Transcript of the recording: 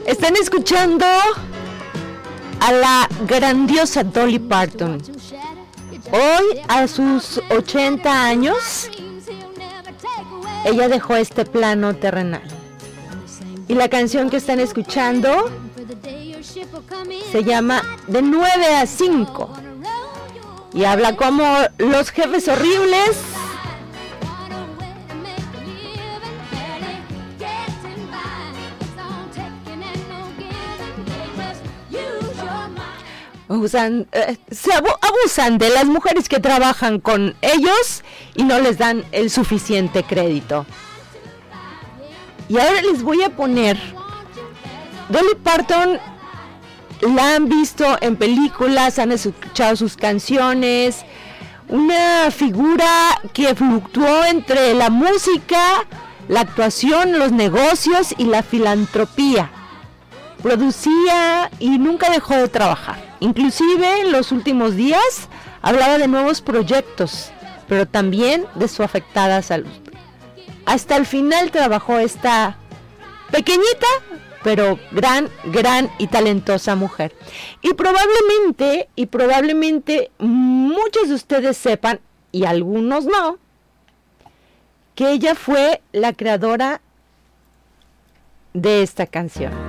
Están escuchando a la grandiosa Dolly Parton. Hoy, a sus 80 años, ella dejó este plano terrenal. Y la canción que están escuchando se llama De 9 a 5. Y habla como los jefes horribles abusan de las mujeres que trabajan con ellos y no les dan el suficiente crédito. Y ahora les voy a poner Dolly Parton. La han visto en películas, han escuchado sus canciones, una figura que fluctuó entre la música, la actuación, los negocios y la filantropía. Producía y nunca dejó de trabajar. Inclusive en los últimos días hablaba de nuevos proyectos, pero también de su afectada salud. Hasta el final trabajó esta pequeñita, pero gran y talentosa mujer. Y probablemente muchos de ustedes sepan, y algunos no, que ella fue la creadora de esta canción.